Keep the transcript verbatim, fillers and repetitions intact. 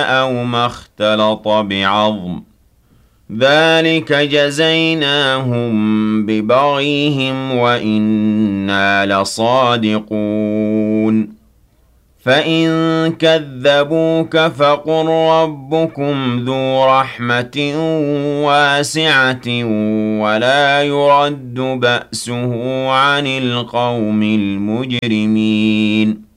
أَوْ مَا اخْتَلَطَ بِعَظْمٍ ذَلِكَ جَزَيْنَاهُم بِبَغْيِهِمْ وَإِنَّا لَصَادِقُونَ فَإِن كَذَّبُوكَ فَقُل رَّبُّكُمْ ذُو رَحْمَةٍ وَاسِعَةٍ وَلَا يُرَدُّ بَأْسُهُ عَنِ الْقَوْمِ الْمُجْرِمِينَ